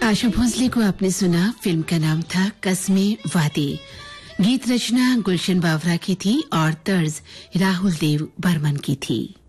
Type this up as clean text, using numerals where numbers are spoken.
आशा भोसले को आपने सुना। फिल्म का नाम था कस्मे वादे। गीत रचना गुलशन बावरा की थी और तर्ज राहुल देव बर्मन की थी।